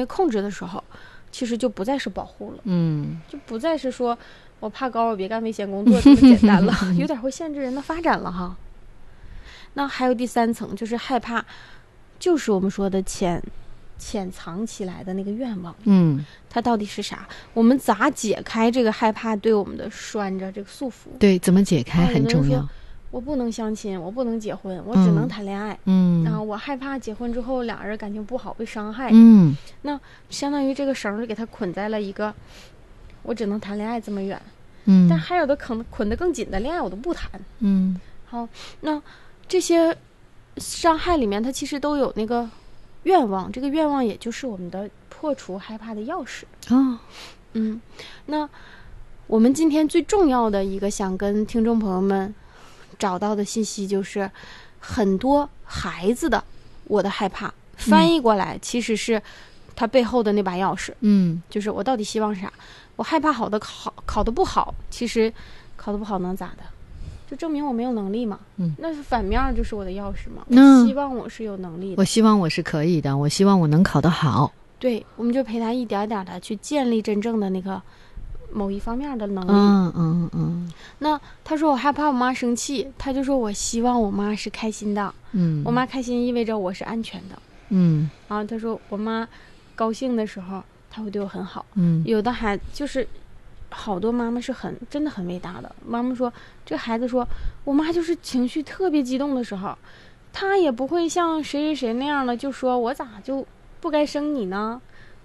为控制的时候，其实就不再是保护了，就不再是说我怕高我别干危险工作这么简单了，有点会限制人的发展了哈。那还有第3层，就是害怕，就是我们说的潜藏起来的那个愿望，它到底是啥？我们咋解开这个害怕对我们的拴着这个束缚？ 对，怎么解开很重要。 我不能相亲，我不能结婚，我只能谈恋爱。然后我害怕结婚之后俩人感情不好被伤害。那相当于这个绳儿给他捆在了一个我只能谈恋爱这么远。但还有的可能捆得更紧的恋爱我都不谈。好，那这些伤害里面，它其实都有那个愿望，这个愿望也就是我们的破除害怕的钥匙。那我们今天最重要的一个想跟听众朋友们找到的信息，就是很多孩子的我的害怕翻译过来其实是他背后的那把钥匙。就是我到底希望啥？我害怕考得不好，其实考得不好能咋的？就证明我没有能力嘛。那反面就是我的钥匙嘛。我希望我是有能力的， 我希望我是可以的，我希望我能考得好。 对，我们就陪他一点点的去建立真正的那个某一方面的能力。那他说我害怕我妈生气，他就说我希望我妈是开心的。我妈开心意味着我是安全的。然后他说我妈高兴的时候她会对我很好。有的孩子就是好多妈妈是真的很伟大的。妈妈说这孩子说我妈就是情绪特别激动的时候，她也不会像谁谁谁那样的就说我咋就不该生你呢？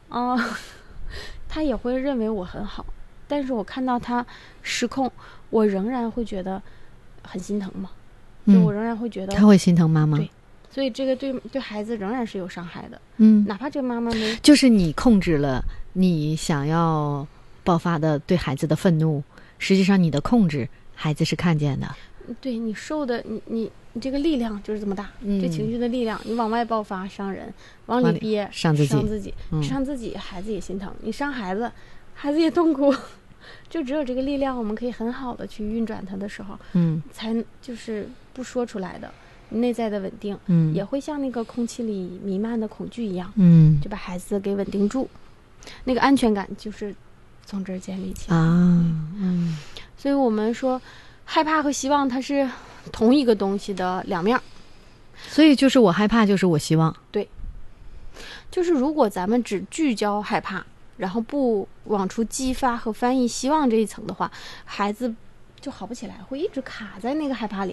她也会认为我很好，但是我看到她失控，我仍然会觉得很心疼嘛。就我仍然会觉得她会心疼妈妈。 对，所以这个对孩子仍然是有伤害的。哪怕这个妈妈没， 就是你控制了你想要爆发的对孩子的愤怒，实际上你的控制孩子是看见的。 对，你受的你这个力量就是这么大。这情绪的力量，你往外爆发伤人，往里憋伤自己，伤自己孩子也心疼，你伤孩子孩子也痛苦。就只有这个力量我们可以很好的去运转它的时候，才就是不说出来的内在的稳定，也会像那个空气里弥漫的恐惧一样，就把孩子给稳定住，那个安全感就是从这儿建立起来所以我们说害怕和希望它是同一个东西的两面。 所以就是我害怕就是我希望。 对，就是如果咱们只聚焦害怕，然后不往出激发和翻译希望这一层的话，孩子就好不起来，会一直卡在那个害怕里。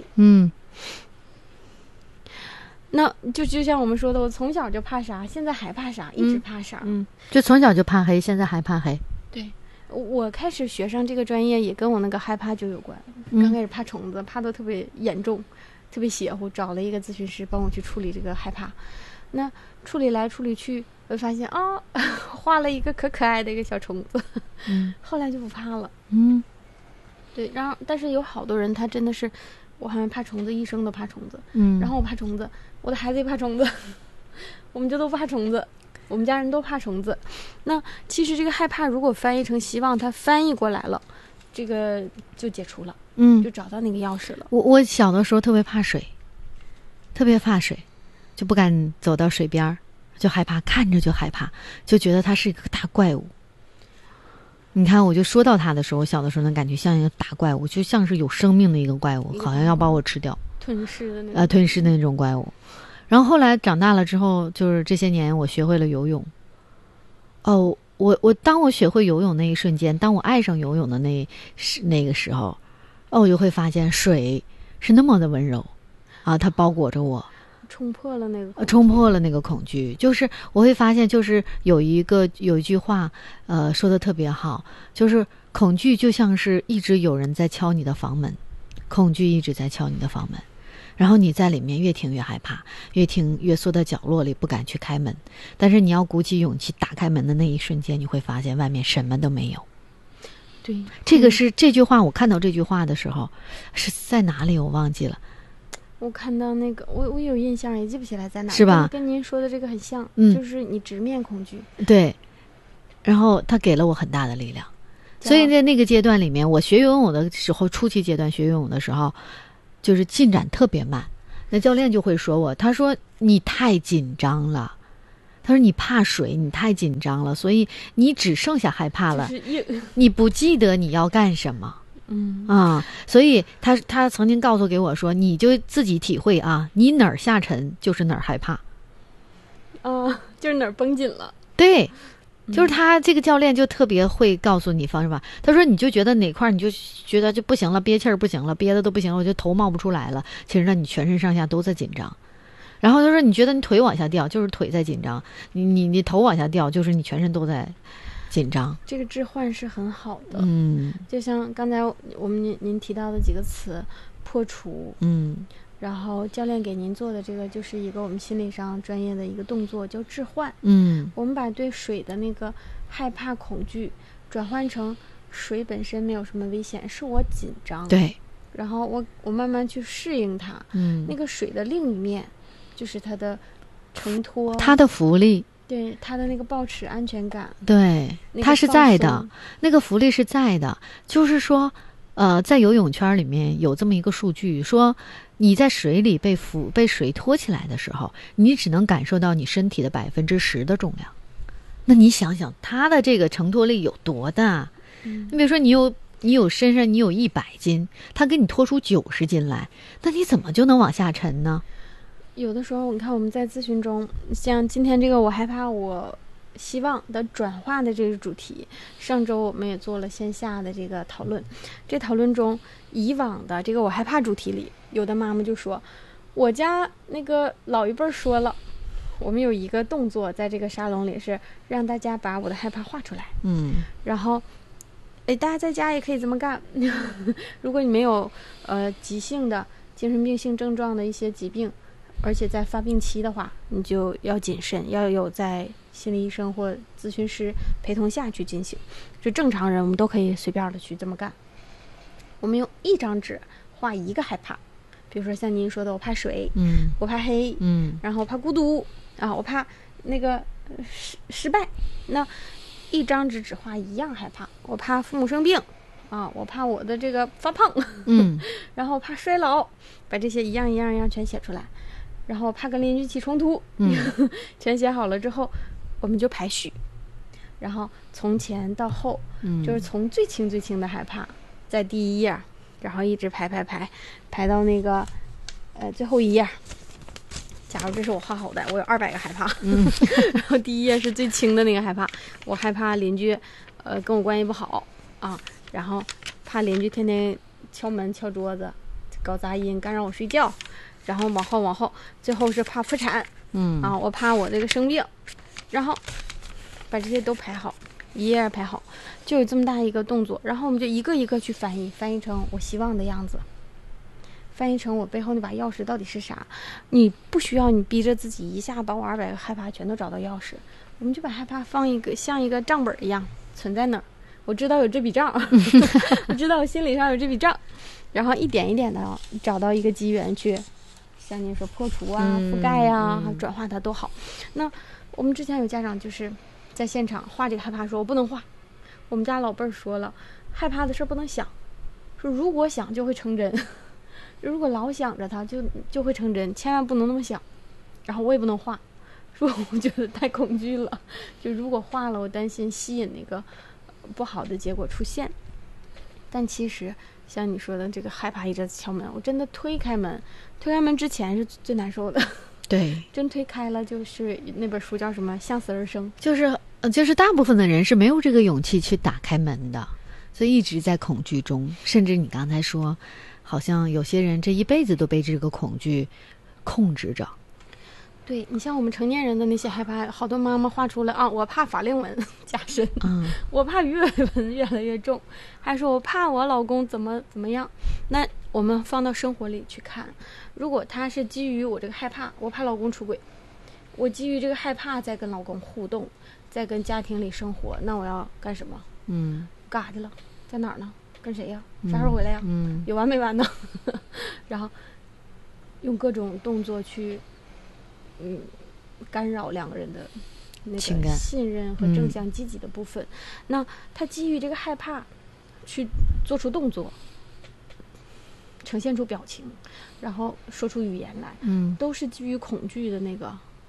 那就像我们说的，我从小就怕啥，现在还怕啥，一直怕啥。 就从小就怕黑，现在还怕黑。 对，我开始学上这个专业也跟我那个害怕就有关。刚开始怕虫子，怕得特别严重，特别邪乎，找了一个咨询师帮我去处理这个害怕。那处理来处理去，我发现画了一个可爱的一个小虫子，后来就不怕了。对，然后但是有好多人他真的是，我好像怕虫子，一生都怕虫子。然后我怕虫子，我的孩子也怕虫子，我们都怕虫子，我们家人都怕虫子。那其实这个害怕如果翻译成希望，它翻译过来了，这个就解除了，就找到那个钥匙了。 我小的时候特别怕水，就不敢走到水边，就害怕，看着就害怕，就觉得它是一个大怪物。你看，我就说到它的时候，小的时候能感觉像一个大怪物，就像是有生命的一个怪物，好像要把我吃掉， 吞噬的那种怪物。然后后来长大了之后，就是这些年我学会了游泳。当我学会游泳那一瞬间，当我爱上游泳的那个时候，我就会发现水是那么的温柔啊，它包裹着我。 冲破了那个恐惧。就是我会发现，就是有一句话说的特别好，就是恐惧就像是一直有人在敲你的房门，恐惧一直在敲你的房门，然后你在里面越听越害怕，越听越缩在角落里不敢去开门，但是你要鼓起勇气打开门的那一瞬间，你会发现外面什么都没有。 对， 这句话，我看到这句话的时候是在哪里我忘记了， 我看到那个我有印象也记不起来在哪， 是吧？ 跟您说的这个很像，就是你直面恐惧。 对，然后他给了我很大的力量。所以在那个阶段里面，我学游泳的时候，初期阶段学游泳的时候，就是进展特别慢。那教练就会说他说你太紧张了， 他说你怕水，你太紧张了，所以你只剩下害怕了，你不记得你要干什么。所以他曾经告诉给我说，你就自己体会啊，你哪儿下沉就是哪儿害怕， 就是哪儿绷紧了。 对，就是他这个教练就特别会告诉你方法。他说你就觉得哪块你就觉得就不行了，憋气儿不行了，憋的都不行了，我就头冒不出来了，其实呢你全身上下都在紧张。然后他说你觉得你腿往下掉，就是腿在紧张，你头往下掉，就是你全身都在紧张。 这个置换是很好的，就像刚才您提到的几个词，破除，然后教练给您做的这个就是一个我们心理上专业的一个动作，叫置换。我们把对水的那个害怕恐惧转换成水本身没有什么危险，是我紧张。 对， 然后我慢慢去适应它。那个水的另一面就是它的承托， 它的浮力。 对，它的那个保持安全感， 对，它是在的，那个浮力是在的。就是说，在游泳圈里面有这么一个数据，说你在水里被水拖起来的时候，你只能感受到你身体的10%的重量。那你想想，它的这个承托力有多大？你比如说，你有身上你有100斤，它给你拖出90斤来，那你怎么就能往下沉呢？ 有的时候你看我们在咨询中，像今天这个我害怕我希望的转化的这个主题，上周我们也做了线下的这个讨论。这讨论中，以往的这个我害怕主题里，有的妈妈就说，我家那个老一辈说了，我们有一个动作在这个沙龙里是让大家把我的害怕画出来。然后大家在家也可以这么干。如果你没有急性的精神病性症状的一些疾病，而且在发病期的话，你就要谨慎，要有在心理医生或咨询师陪同下去进行。就正常人我们都可以随便的去这么干。我们用1张纸画一个害怕，比如说像您说的，我怕水，我怕黑，然后我怕孤独我怕那个失败。那1张纸只画一样害怕，我怕父母生病我怕我的这个发胖，然后怕衰老，把这些一样全写出来。然后怕跟邻居起冲突，全写好了之后，我们就排序，然后从前到后，就是从最轻的害怕，在第1页，然后一直排到那个最后1页。假如这是我画好的，我有200个害怕，然后第1页是最轻的那个害怕，我害怕邻居跟我关系不好然后怕邻居天天敲门敲桌子搞杂音干扰我睡觉。然后往后，最后是怕破产，我怕我这个生病，然后把这些都排好，一页排好，就有这么大一个动作。然后我们就一个一个去翻译成我希望的样子，翻译成我背后那把钥匙到底是啥。你不需要你逼着自己一下把我200个害怕全都找到钥匙，我们就把害怕放一个像一个账本一样存在那儿。我知道有这笔账，我知道我心理上有这笔账，然后一点一点的找到一个机缘去。像您说破除覆盖转化它都好。那我们之前有家长就是在现场画这个害怕，说我不能画。我们家老辈儿说了，害怕的事不能想，说如果想就会成真，如果老想着它就会成真，千万不能那么想。然后我也不能画，说我觉得太恐惧了，就如果画了，我担心吸引那个不好的结果出现。但其实像你说的这个害怕一直敲门，我真的推开门之前是最难受的。对，真推开了，就是那本书叫什么《向死而生》， 就是大部分的人是没有这个勇气去打开门的，所以一直在恐惧中。甚至你刚才说，好像有些人这一辈子都被这个恐惧控制着。 对，你像我们成年人的那些害怕，好多妈妈画出来我怕法令纹加深，我怕鱼尾纹越来越重，还说我怕我老公怎么样。那我们放到生活里去看，如果他是基于我这个害怕，我怕老公出轨，我基于这个害怕在跟老公互动，在跟家庭里生活，那我要干什么？干啥去了？在哪儿呢？跟谁呀？啥时候回来呀？有完没完呢？然后用各种动作去干扰2个人的那个信任和正向积极的部分。那他基于这个害怕去做出动作，呈现出表情，然后说出语言来，都是基于恐惧的那个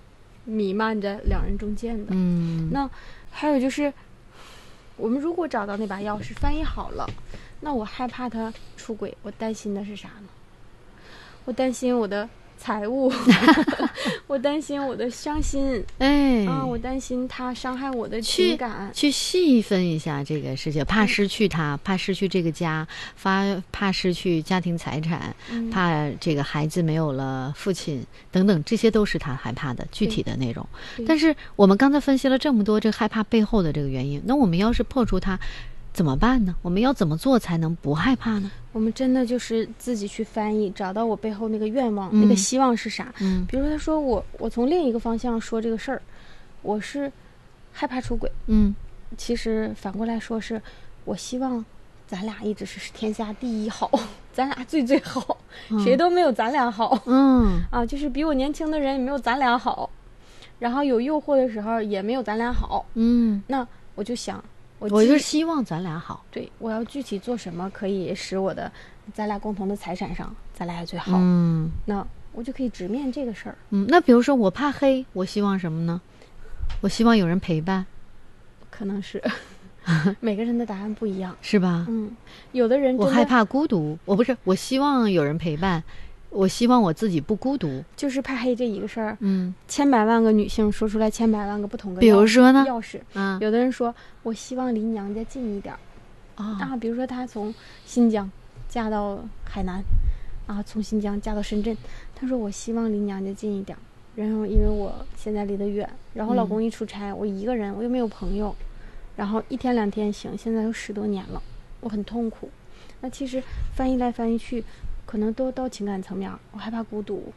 弥漫着两人中间的。那还有就是，我们如果找到那把钥匙，翻译好了，那我害怕他出轨，我担心的是啥呢？我担心我的财务，我担心我的伤心，我担心他伤害我的情感。 去细分一下这个事情，怕失去他，怕失去这个家，怕失去家庭财产，怕这个孩子没有了父亲等等，这些都是他害怕的具体的内容。但是我们刚才分析了这么多这个害怕背后的这个原因，那我们要是破除它怎么办呢？我们要怎么做才能不害怕呢？ 我们真的就是自己去翻译，找到我背后那个愿望，那个希望是啥。比如说他说我从另一个方向说这个事儿，我是害怕出轨。其实反过来说是，我希望咱俩一直是天下第一好，咱俩最好，谁都没有咱俩好。就是比我年轻的人也没有咱俩好，然后有诱惑的时候也没有咱俩好。那我就想。我就是希望咱俩好。 对，我要具体做什么可以使我的咱俩共同的财产上咱俩也最好。那我就可以直面这个事儿。 那比如说我怕黑，我希望什么呢？我希望有人陪伴。 可能是每个人的答案不一样， 是吧？ 有的人我害怕孤独，我希望有人陪伴，我希望我自己不孤独， 就是怕黑这一个事儿。千百万个女性说出来千百万个不同的， 比如说呢， 钥匙。有的人说我希望离娘家近一点。比如说她从新疆嫁到海南，从新疆嫁到深圳，她说我希望离娘家近一点，然后因为我现在离得远，然后老公一出差，我一个人，我又没有朋友，然后一天两天行，现在有10多年了，我很痛苦。那其实翻译来翻译去可能都到情感层面，我害怕孤独。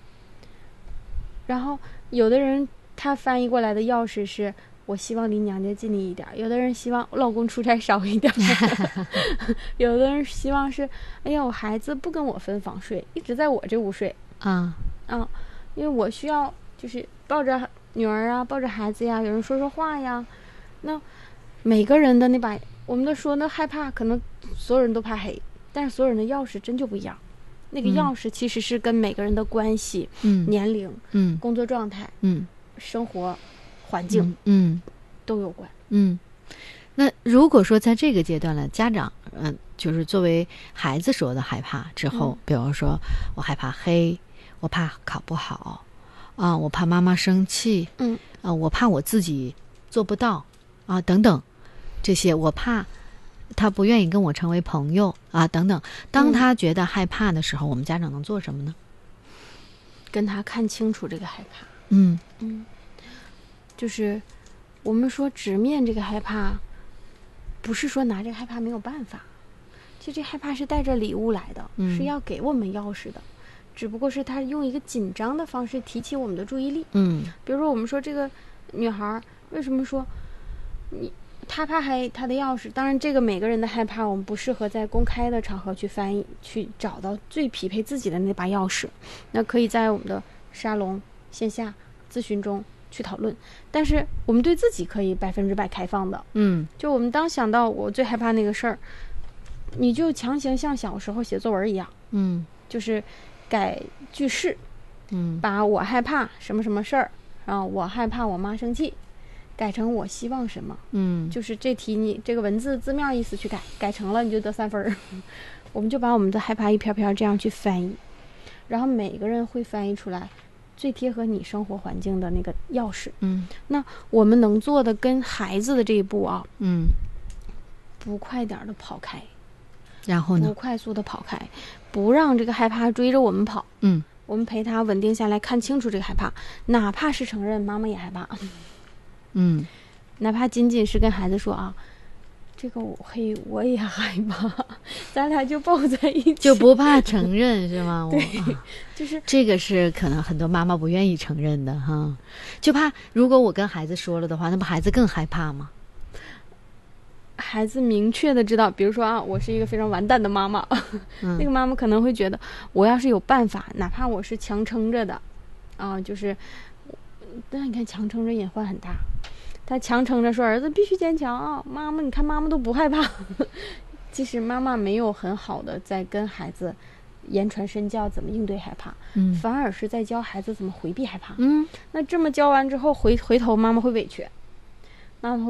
然后有的人他翻译过来的钥匙是我希望离娘家近一点，有的人希望我老公出差少一点，有的人希望是哎呀我孩子不跟我分房睡，一直在我这屋睡。因为我需要就是抱着女儿啊，抱着孩子呀，有人说说话呀。那每个人的那把，我们都说那害怕可能所有人都怕黑，但是所有人的钥匙真就不一样。那个钥匙其实是跟每个人的关系、年龄、工作状态、生活环境都有关。 那如果说在这个阶段呢，家长就是作为孩子说的害怕之后，比如说我害怕黑，我怕考不好我怕妈妈生气，我怕我自己做不到等等，这些我怕他不愿意跟我成为朋友等等。当他觉得害怕的时候，我们家长能做什么呢？ 跟他看清楚这个害怕。就是我们说直面这个害怕，不是说拿这个害怕没有办法，其实这害怕是带着礼物来的，是要给我们钥匙的，只不过是他用一个紧张的方式提起我们的注意力。比如说我们说这个女孩为什么说她怕黑，她的钥匙，当然这个每个人的害怕我们不适合在公开的场合去翻译，去找到最匹配自己的那把钥匙，那可以在我们的沙龙线下咨询中去讨论，但是我们对自己可以100%开放的。就我们当想到我最害怕那个事儿，你就强行像小时候写作文一样，就是改句式，把我害怕什么什么事儿，然后我害怕我妈生气，改成我希望什么，就是这题你这个文字字面意思去改成了你就得3分。我们就把我们的害怕一篇篇这样去翻译，然后每个人会翻译出来最贴合你生活环境的那个钥匙。那我们能做的跟孩子的这一步不快点的跑开， 然后呢不快速的跑开，不让这个害怕追着我们跑。我们陪他稳定下来，看清楚这个害怕，哪怕是承认妈妈也害怕，哪怕仅仅是跟孩子说这个我也害怕，咱俩就抱在一起， 就不怕承认是吗？ 对，就是这个是可能很多妈妈不愿意承认的哈，就怕如果我跟孩子说了的话，那不孩子更害怕吗？ 孩子明确的知道，比如说我是一个非常完蛋的妈妈，那个妈妈可能会觉得，我要是有办法，哪怕我是强撑着的，但你看强撑着隐患很大。他强撑着说儿子必须坚强妈妈你看妈妈都不害怕。其实妈妈没有很好的在跟孩子言传身教，怎么应对害怕，反而是在教孩子怎么回避害怕。那这么教完之后，回头妈妈会委屈，妈妈